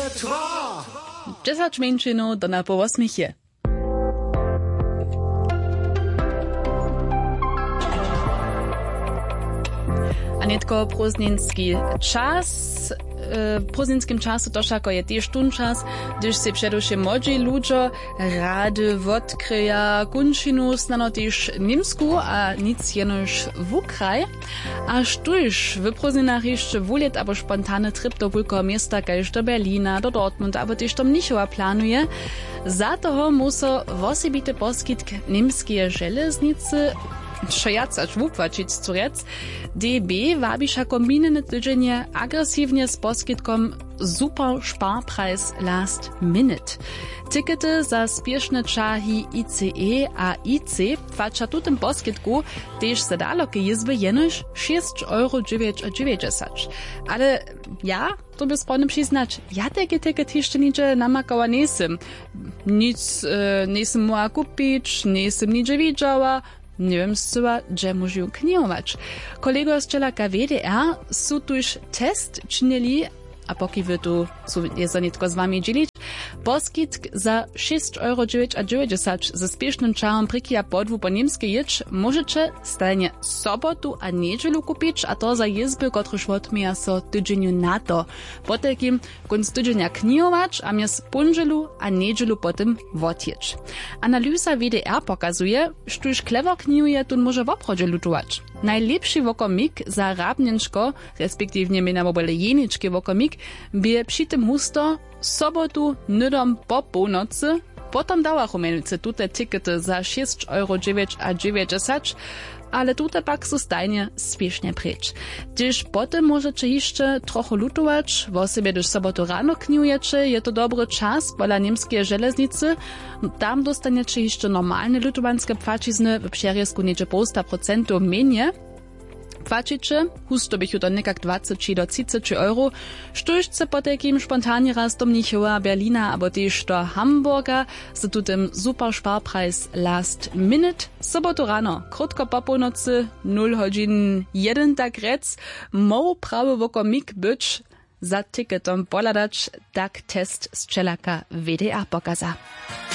10 minut do na po 8. A netko prózdninski czas. W prózdninskim czasu to všako je tiež tun čas, když si především młodzi ludzie rady odkryja kunčinu snano tiež Nimsku a nic jenož v Ukraj. Až tuž v prózdninach jeszcze wulet abo spontane trip do wulkoho miasta, kaž do Berlina, do Dortmund, abo tiež do Mnichova planuje. Za toho muso wosebite poskitk nimskie železnice Šajacač wupłacić curec, DB wabiša kombinene tydzienie agresywnie z poskitkom super Sparpreis last minute. Tikety za spieszne czahi ICE a IC płacia tutem poskitku też za dalokie jezby jenoż 6,99 €. Ale ja, to by sprawnie przyznać, ja takie ticket jeszcze nicze namakała nisem. Nic nisem mogła kupić, nisem nicze widziała, nie wiem zcela, gdzie muszę kniować. Kolego z Czelaka WDR są tuż test czynili, a poki wy tu jest nitko z wami dzielić, poskitk za 6,99 € ze spiesznym czarem prikija podwu po niemskie jedź możecie stajnie sobotu a niedzielu kupić, a to za jezby, kotryż odmija so tydzieniu na to. Potekim kunst tydzienia kniować, a mies punżelu a niedzielu potem wotjeć. Analyza WDR pokazuje, sztuż klewo kniuje, tun może w obchodzie lutować. Najlepszy wokomik za Rabnienczko, respektywnie mina wobele jeniczki wokomik, by przy tym husto sobotu nydom po północy, potom dawachu menujce tute tikety za 6,99 €, ale tute pak są stajnie spiesznie precz. Gdyż potem możecie jeszcze trochę lutować, w osobie gdyż sobotu rano kniujecie, je to dobry czas pola niemskie żeleznicy, tam dostaniecie jeszcze normalne lutowanskie płacizny w przerysku niedzie 100% mniej. Płacicie, husto bych to nekak 20 do 30 €, štožce po takim spontanie raz do Mnichova, Berlina, abo też do Hamburga, za tutem super Sparpreis last minute, sobotu rano, krótko po północy, 0:01 tak rec, moł prawy wokomik być, za ticketom poladać, tak test z Czelaka WDR pokaza.